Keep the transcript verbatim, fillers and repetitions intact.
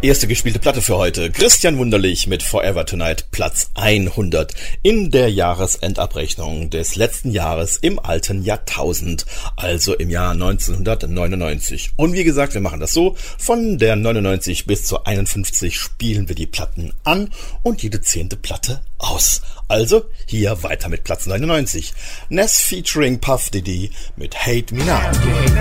Erste gespielte Platte für heute. Christian Wunderlich mit Forever Tonight, Platz hundert in der Jahresendabrechnung des letzten Jahres im alten Jahrtausend, also im Jahr neunzehnhundertneunundneunzig. Und wie gesagt, wir machen das so, von der neunundneunzig bis zur einundfünfzig spielen wir die Platten an und jede zehnte Platte aus. Also hier weiter mit Platz neunundneunzig. Ness featuring Puff Diddy mit Hate Me Now.